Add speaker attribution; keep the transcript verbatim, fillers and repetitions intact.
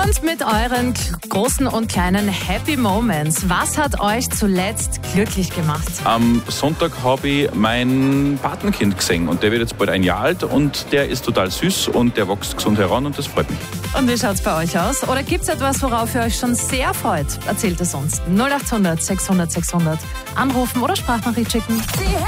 Speaker 1: Und mit euren großen und kleinen Happy Moments. Was hat euch zuletzt glücklich gemacht?
Speaker 2: Am Sonntag habe ich mein Patenkind gesehen und der wird jetzt bald ein Jahr alt und der ist total süß und der wächst gesund heran und das freut mich.
Speaker 1: Und wie schaut es bei euch aus? Oder gibt es etwas, worauf ihr euch schon sehr freut? Erzählt es uns. null acht hundert sechshundert sechshundert. Anrufen oder Sprachnachricht schicken.